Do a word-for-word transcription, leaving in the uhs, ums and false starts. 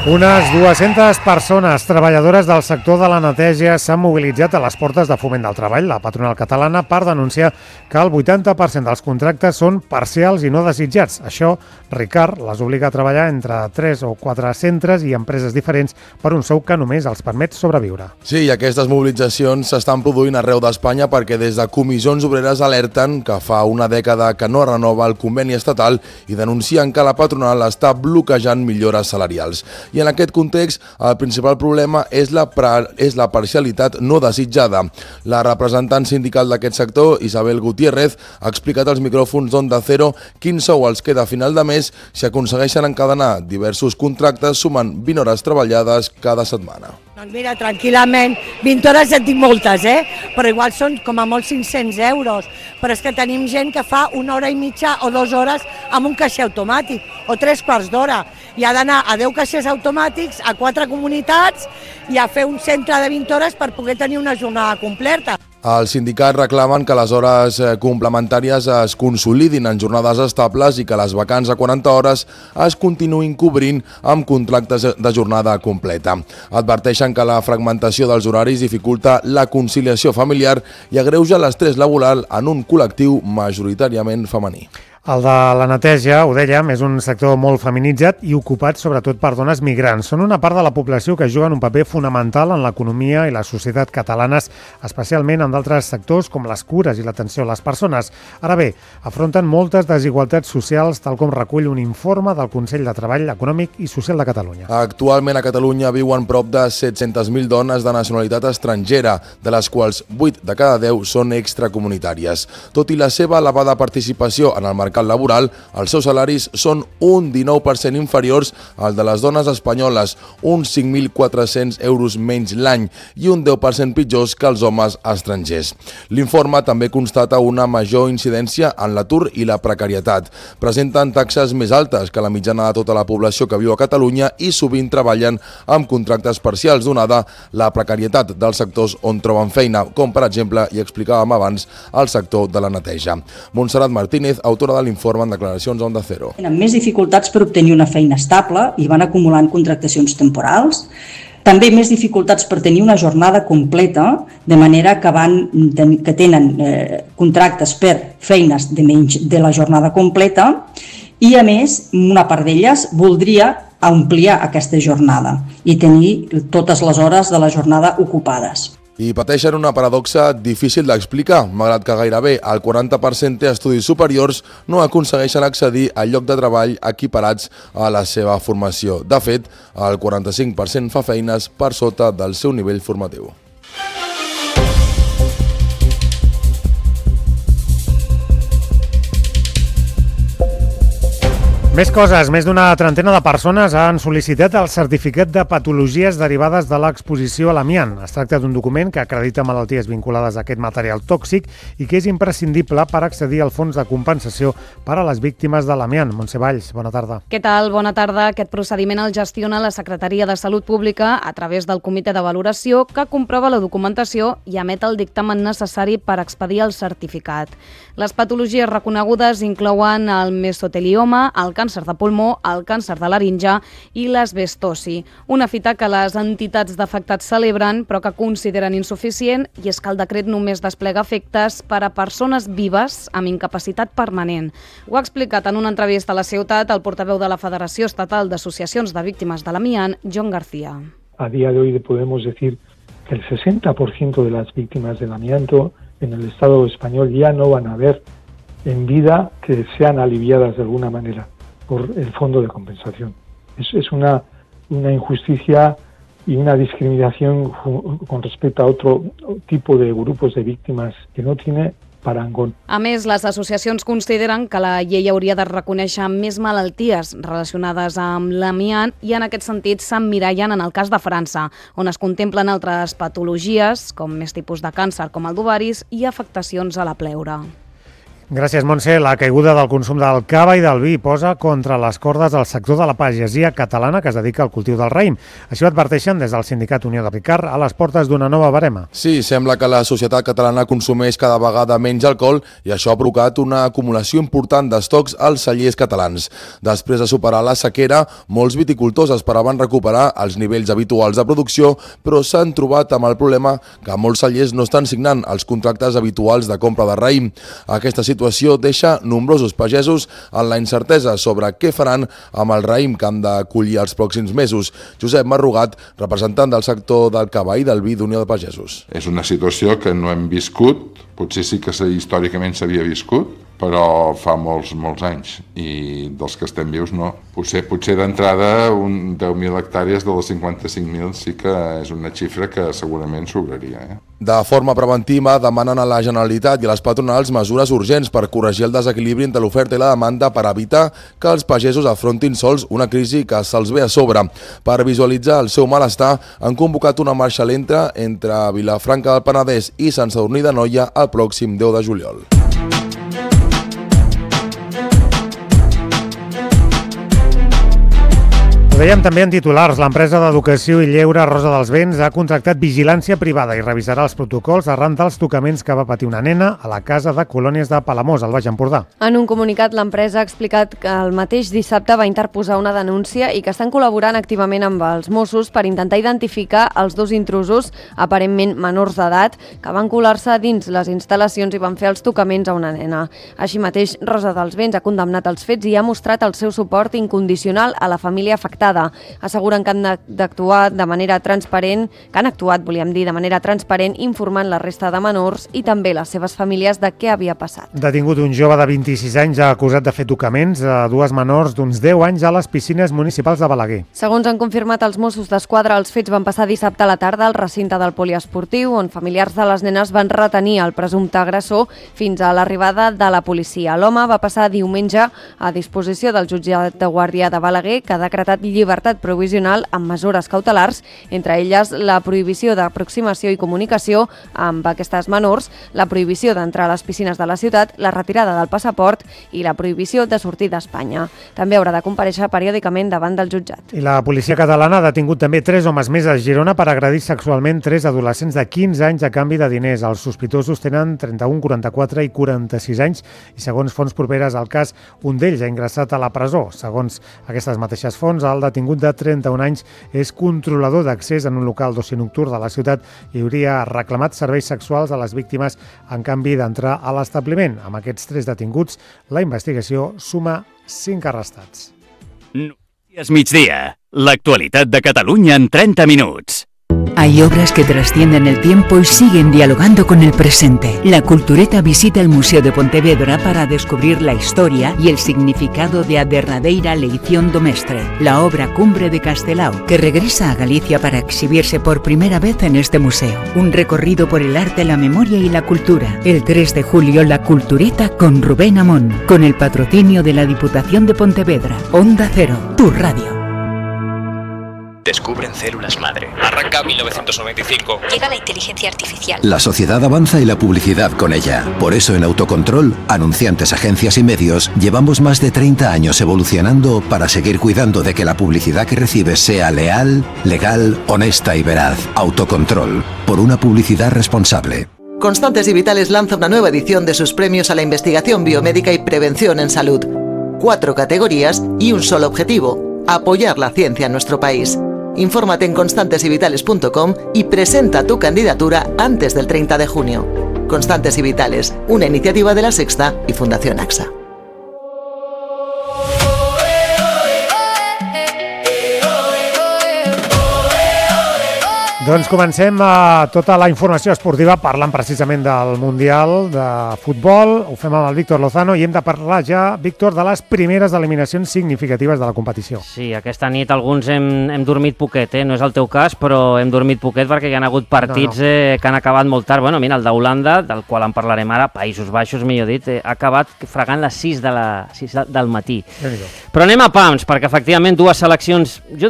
Unes dues-centes persones treballadores del sector de la neteja s'han mobilitzat a les portes de Foment del Treball, la patronal catalana, per denunciar que el vuitanta per cent dels contractes són parcials i no desitjats. Això, Ricard, les obliga a treballar entre tres o quatre centres i empreses diferents per un sou que només els permet sobreviure. Sí, i aquestes mobilitzacions s'estan produint arreu d'Espanya perquè des de comissions obreres alerten que fa una dècada que no renova el conveni estatal i denuncien que la patronal està bloquejant millores salarials. I en aquest context, el principal problema és la, és la parcialitat no desitjada. La representant sindical d'aquest sector, Isabel Gutiérrez, ha explicat als micròfons d'Onda Cero quin sou els queda a final de mes si aconsegueixen encadenar diversos contractes sumant vint hores treballades cada setmana. Doncs mira, tranquil·lament, vint hores en tinc moltes, eh? Però igual són com a molt cinc-cents euros. Però és que tenim gent que fa una hora i mitja o dues hores amb un caixer automàtic, o tres quarts d'hora. I ha d'anar a deu caixers automàtics, a quatre comunitats, i a fer un centre de vint hores per poder tenir una jornada completa. Els sindicats reclamen que les hores complementàries es consolidin en jornades estables i que les vacants a quaranta hores es continuïn cobrint amb contractes de jornada completa. Adverteixen que la fragmentació dels horaris dificulta la conciliació familiar i agreuja l'estrès laboral en un col·lectiu majoritàriament femení. El de la neteja, ho dèiem, és un sector molt feminitzat i ocupat sobretot per dones migrants. Són una part de la població que juguen un paper fonamental en l'economia i la societat catalanes, especialment en d'altres sectors com les cures i l'atenció a les persones. Ara bé, afronten moltes desigualtats socials, tal com recull un informe del Consell de Treball Econòmic i Social de Catalunya. Actualment a Catalunya viuen prop de set-centes mil dones de nacionalitat estrangera, de les quals vuit de cada deu són extracomunitàries. Tot i la seva elevada participació en el mercat laboral, els seus salaris són un dinou per cent inferiors al de les dones espanyoles, uns cinc mil quatre-cents euros menys l'any i un deu per cent pitjors que els homes estrangers. L'informe també constata una major incidència en l'atur i la precarietat. Presenten taxes més altes que la mitjana de tota la població que viu a Catalunya i sovint treballen amb contractes parcials, donada la precarietat dels sectors on troben feina, com per exemple, i explicàvem abans, el sector de la neteja. Montserrat Martínez, autora de l'informe en declaracions a Onda Cero. Tenen més dificultats per obtenir una feina estable i van acumulant contractacions temporals. També més dificultats per tenir una jornada completa, de manera que, van, que tenen eh, contractes per feines de menys de la jornada completa i, a més, una part d'elles voldria ampliar aquesta jornada i tenir totes les hores de la jornada ocupades. I pateixen una paradoxa difícil d'explicar. Malgrat que gairebé el quaranta per cent té estudis superiors, no aconsegueixen accedir al lloc de treball equiparats a la seva formació. De fet, el quaranta-cinc per cent fa feines per sota del seu nivell formatiu. Més coses. Més d'una trentena de persones han sol·licitat el certificat de patologies derivades de l'exposició a l'amiant. Es tracta d'un document que acredita malalties vinculades a aquest material tòxic i que és imprescindible per accedir al fons de compensació per a les víctimes de l'amiant. Montse Valls, bona tarda. Què tal? Bona tarda. Aquest procediment el gestiona la Secretaria de Salut Pública a través del comitè de valoració que comprova la documentació i emet el dictamen necessari per expedir el certificat. Les patologies reconegudes inclouen el mesotelioma, el càncer de pulmó, el càncer de laringe i l'asbestosi. Una fita que les entitats d'afectats celebren però que consideren insuficient, i és que el decret només desplega efectes per a persones vives amb incapacitat permanent. Ho ha explicat en una entrevista a La Ciutat el portaveu de la Federació Estatal d'Associacions de Víctimes de l'Amiant, John García. A día de hoy podemos decir que el sesenta por ciento de las víctimas del amianto en el Estado español ya no van a ver en vida que sean aliviadas de alguna manera por el fondo de compensación. Es, es una, una injusticia y una discriminación con respecto a otro tipo de grupos de víctimas que no tiene parangón. A més, les associacions consideren que la llei hauria de reconèixer més malalties relacionades amb l'amiant i en aquest sentit s'emmirallen en el cas de França, on es contemplen altres patologies, com més tipus de càncer com el d'ovaris i afectacions a la pleura. Gràcies, Montse. La caiguda del consum del cava i del vi posa contra les cordes el sector de la pagesia catalana que es dedica al cultiu del raïm. Així ho adverteixen des del sindicat Unió de Ricard a les portes d'una nova barema. Sí, sembla que la societat catalana consumeix cada vegada menys alcohol i això ha provocat una acumulació important d'estocs als cellers catalans. Després de superar la sequera, molts viticultors esperaven recuperar els nivells habituals de producció, però s'han trobat amb el problema que molts cellers no estan signant els contractes habituals de compra de raïm. Aquesta situació La situació deixa nombrosos pagesos en la incertesa sobre què faran amb el raïm que han de collir els pròxims mesos. Josep Marrugat, representant del sector del cava i del vi d'Unió de Pagesos. És una situació que no hem viscut, potser sí que històricament s'havia viscut, però fa molts, molts anys, i dels que estem vius no. Potser, potser d'entrada un deu mil hectàrees de les cinquanta-cinc mil sí que és una xifra que segurament sobraria. Eh? De forma preventiva demanen a la Generalitat i a les patronals mesures urgents per corregir el desequilibri entre l'oferta i la demanda per evitar que els pagesos afrontin sols una crisi que se'ls ve a sobre. Per visualitzar el seu malestar han convocat una marxa lenta entre Vilafranca del Penedès i Sant Sadurní d'Anoia el pròxim deu de juliol. Ho dèiem també en titulars. L'empresa d'educació i lleure Rosa dels Vents ha contractat vigilància privada i revisarà els protocols arran dels tocaments que va patir una nena a la casa de colònies de Palamós, al Baix Empordà. En un comunicat, l'empresa ha explicat que el mateix dissabte va interposar una denúncia i que estan col·laborant activament amb els Mossos per intentar identificar els dos intrusos, aparentment menors d'edat, que van colar-se dins les instal·lacions i van fer els tocaments a una nena. Així mateix, Rosa dels Vents ha condemnat els fets i ha mostrat el seu suport incondicional a la família afectada. Asseguren que han d'actuar de manera transparent, que han actuat, volíem dir, de manera transparent, informant la resta de menors i també les seves famílies de què havia passat. Detingut un jove de vint-i-sis anys acusat de fer tocaments a dues menors d'uns deu anys a les piscines municipals de Balaguer. Segons han confirmat els Mossos d'Esquadra, els fets van passar dissabte a la tarda al recinte del poliesportiu, on familiars de les nenes van retenir el presumpte agressor fins a l'arribada de la policia. L'home va passar diumenge a disposició del jutjat de guàrdia de Balaguer, que ha decretat llibertat provisional amb mesures cautelars, entre elles la prohibició d'aproximació i comunicació amb aquestes menors, la prohibició d'entrar a les piscines de la ciutat, la retirada del passaport i la prohibició de sortir d'Espanya. També haurà de comparèixer periòdicament davant del jutjat. I la policia catalana ha detingut també tres homes més a Girona per agredir sexualment tres adolescents de quinze anys a canvi de diners. Els sospitosos tenen trenta-un, quaranta-quatre i quaranta-sis anys i, segons fonts properes al cas, un d'ells ha ingressat a la presó. Segons aquestes mateixes fonts, el detingut de trenta-un anys és controlador d'accés en un local d'oci nocturn de la ciutat i hauria reclamat serveis sexuals a les víctimes en canvi d'entrar a l'establiment. Amb aquests tres detinguts, la investigació suma cinc arrestats. Notícies migdia. L'actualitat de Catalunya en trenta minuts. Hay obras que trascienden el tiempo y siguen dialogando con el presente. La Cultureta visita el Museo de Pontevedra para descubrir la historia y el significado de A derradeira leición do mestre, la obra cumbre de Castelao, que regresa a Galicia para exhibirse por primera vez en este museo. Un recorrido por el arte, la memoria y la cultura. El tres de julio, la Cultureta con Rubén Amón, con el patrocinio de la Diputación de Pontevedra. Onda Cero, tu radio. Descubren células madre. Arranca mil novecientos noventa y cinco. Llega la inteligencia artificial. La sociedad avanza y la publicidad con ella. Por eso en Autocontrol, anunciantes, agencias y medios, llevamos más de treinta años evolucionando para seguir cuidando de que la publicidad que recibes sea leal, legal, honesta y veraz. Autocontrol, por una publicidad responsable. Constantes y Vitales lanza una nueva edición de sus premios a la investigación biomédica y prevención en salud. Cuatro categorías y un solo objetivo: apoyar la ciencia en nuestro país. Infórmate en constantes y vitales punto com y presenta tu candidatura antes del treinta de junio. Constantes y Vitales, una iniciativa de La Sexta y Fundación AXA. Doncs comencem a tota la informació esportiva parlant precisament del Mundial de Futbol. Ho fem amb el Víctor Lozano i hem de parlar ja, Víctor, de les primeres eliminacions significatives de la competició. Sí, aquesta nit alguns hem, hem dormit poquet, eh? No és el teu cas, però hem dormit poquet perquè hi ha hagut partits no, no. Eh, que han acabat molt tard. Bueno, mira, el d'Holanda, del qual en parlarem ara, Països Baixos, millor dit, eh, ha acabat fregant les sis, de la, sis del matí. Però anem a pams, perquè efectivament dues seleccions... Jo